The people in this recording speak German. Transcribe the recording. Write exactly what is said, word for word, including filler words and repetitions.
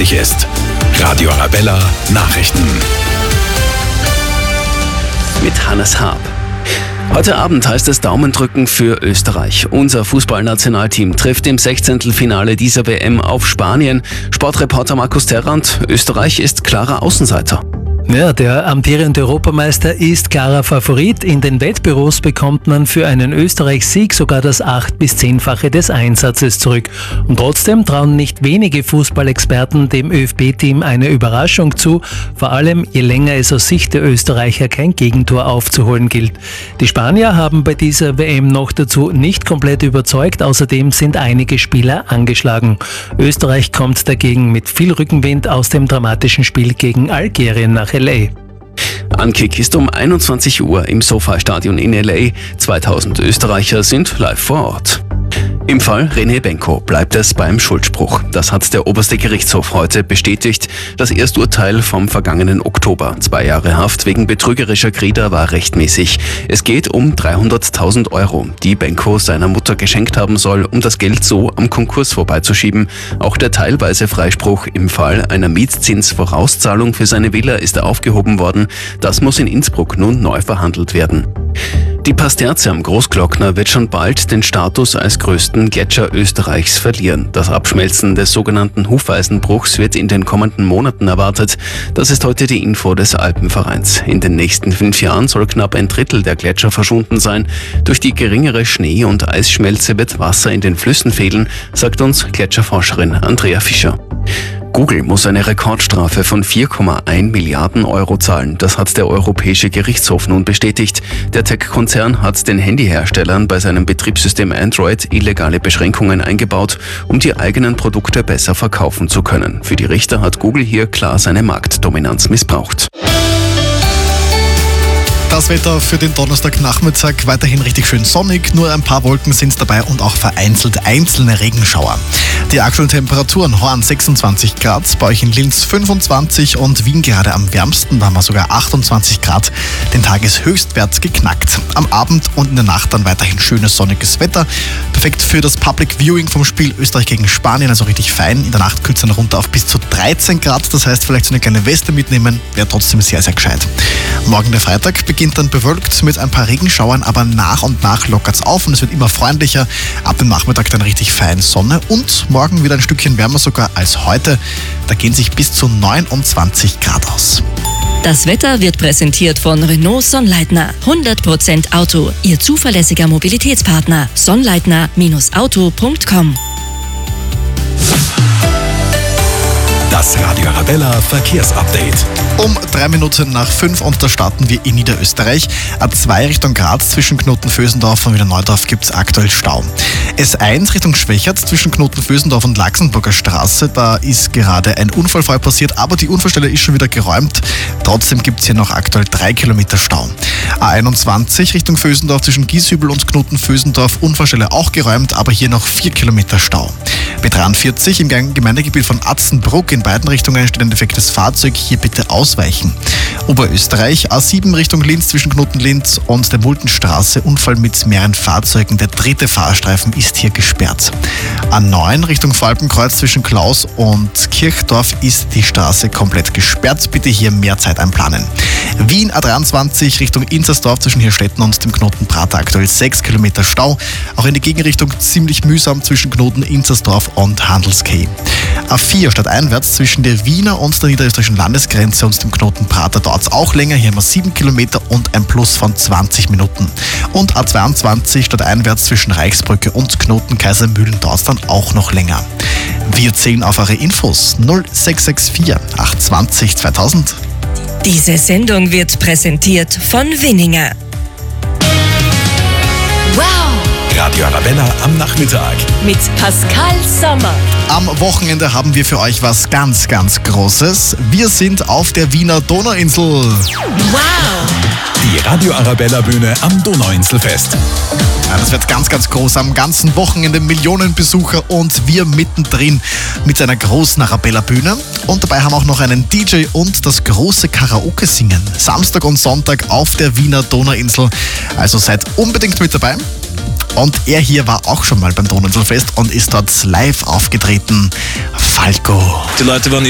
wichtig ist. Radio Arabella Nachrichten. Mit Hannes Haab. Heute Abend heißt es Daumendrücken für Österreich. Unser Fußballnationalteam trifft im Sechzehntelfinale dieser W M auf Spanien. Sportreporter Markus Terrant, Österreich ist klarer Außenseiter. Ja, der amtierende Europameister ist klarer Favorit. In den Wettbüros bekommt man für einen Österreich-Sieg sogar das acht- bis zehnfache des Einsatzes zurück. Und trotzdem trauen nicht wenige Fußballexperten dem ÖFB-Team eine Überraschung zu, vor allem je länger es aus Sicht der Österreicher kein Gegentor aufzuholen gilt. Die Spanier haben bei dieser W M noch dazu nicht komplett überzeugt, außerdem sind einige Spieler angeschlagen. Österreich kommt dagegen mit viel Rückenwind aus dem dramatischen Spiel gegen Algerien nach L A. Ankick ist um einundzwanzig Uhr im SoFi-Stadion in L A. zweitausend Österreicher sind live vor Ort. Im Fall René Benko bleibt es beim Schuldspruch. Das hat der oberste Gerichtshof heute bestätigt. Das Ersturteil vom vergangenen Oktober. Zwei Jahre Haft wegen betrügerischer Krieger war rechtmäßig. Es geht um dreihunderttausend Euro, die Benko seiner Mutter geschenkt haben soll, um das Geld so am Konkurs vorbeizuschieben. Auch der teilweise Freispruch im Fall einer Mietzinsvorauszahlung für seine Villa ist aufgehoben worden. Das muss in Innsbruck nun neu verhandelt werden. Die Pasterze am Großglockner wird schon bald den Status als größten Gletscher Österreichs verlieren. Das Abschmelzen des sogenannten Hufeisenbruchs wird in den kommenden Monaten erwartet. Das ist heute die Info des Alpenvereins. In den nächsten fünf Jahren soll knapp ein Drittel der Gletscher verschwunden sein. Durch die geringere Schnee- und Eisschmelze wird Wasser in den Flüssen fehlen, sagt uns Gletscherforscherin Andrea Fischer. Google muss eine Rekordstrafe von vier Komma eins Milliarden Euro zahlen. Das hat der Europäische Gerichtshof nun bestätigt. Der Tech-Konzern hat den Handyherstellern bei seinem Betriebssystem Android illegale Beschränkungen eingebaut, um die eigenen Produkte besser verkaufen zu können. Für die Richter hat Google hier klar seine Marktdominanz missbraucht. Das Wetter für den Donnerstagnachmittag weiterhin richtig schön sonnig, nur ein paar Wolken sind dabei und auch vereinzelt einzelne Regenschauer. Die aktuellen Temperaturen: Horn sechsundzwanzig Grad, bei euch in Linz fünfundzwanzig und Wien gerade am wärmsten, da haben wir sogar achtundzwanzig Grad, den Tageshöchstwert geknackt. Am Abend und in der Nacht dann weiterhin schönes sonniges Wetter, perfekt für das Public Viewing vom Spiel Österreich gegen Spanien, also richtig fein. In der Nacht kühlt es dann runter auf bis zu dreizehn Grad, das heißt vielleicht so eine kleine Weste mitnehmen, wäre trotzdem sehr, sehr gescheit. Morgen der Freitag beginnt dann bewölkt mit ein paar Regenschauern, aber nach und nach lockert es auf und es wird immer freundlicher. Ab dem Nachmittag dann richtig fein Sonne und morgen wieder ein Stückchen wärmer sogar als heute. Da gehen sich bis zu neunundzwanzig Grad aus. Das Wetter wird präsentiert von Renault Sonnleitner. hundert Prozent Auto, Ihr zuverlässiger Mobilitätspartner. Sonnleitner Auto Punkt com. Das Radio Arabella Verkehrsupdate. Um drei Minuten nach fünf und da starten wir in Niederösterreich. A zwei Richtung Graz zwischen Knoten-Vösendorf und Wiener-Neudorf gibt es aktuell Stau. S eins Richtung Schwächert zwischen Knoten-Vösendorf und Laxenburger Straße. Da ist gerade ein Unfallfall passiert, aber die Unfallstelle ist schon wieder geräumt. Trotzdem gibt es hier noch aktuell drei Kilometer Stau. A einundzwanzig Richtung Vösendorf zwischen Gieshübel und Knoten-Vösendorf. Unfallstelle auch geräumt, aber hier noch vier Kilometer Stau. B dreiundvierzig im Gemeindegebiet von Atzenbruck. In beiden Richtungen steht ein defektes Fahrzeug. Hier bitte ausweichen. Oberösterreich, A sieben Richtung Linz zwischen Knoten-Linz und der Muldenstraße. Unfall mit mehreren Fahrzeugen. Der dritte Fahrstreifen ist hier gesperrt. A neun Richtung Falpenkreuz zwischen Klaus und Kirchdorf ist die Straße komplett gesperrt. Bitte hier mehr Zeit einplanen. Wien A dreiundzwanzig Richtung Inzersdorf zwischen Hirstetten und dem Knoten Prater aktuell sechs Kilometer Stau. Auch in die Gegenrichtung ziemlich mühsam zwischen Knoten Inzersdorf und Handelskay. A vier stadteinwärts zwischen der Wiener und der niederösterreichischen Landesgrenze und dem Knoten Prater dauert es auch länger. Hier haben wir sieben Kilometer und ein Plus von zwanzig Minuten. Und A zweiundzwanzig stadteinwärts zwischen Reichsbrücke und Knoten Kaisermühlen dauert es dann auch noch länger. Wir zählen auf eure Infos null sechs sechs vier acht zwei null zweitausend. Diese Sendung wird präsentiert von Winninger. Wow! Radio Arabella am Nachmittag. Mit Pascal Sommer. Am Wochenende haben wir für euch was ganz, ganz Großes. Wir sind auf der Wiener Donauinsel. Wow! Die Radio Arabella Bühne am Donauinselfest. Ja, das wird ganz, ganz groß. Am ganzen Wochenende Millionen Besucher und wir mittendrin mit einer großen Arabella-Bühne. Und dabei haben wir auch noch einen D J und das große Karaoke-Singen. Samstag und Sonntag auf der Wiener Donauinsel. Also seid unbedingt mit dabei. Und er hier war auch schon mal beim Donauinselfest und ist dort live aufgetreten. Falco. Die Leute waren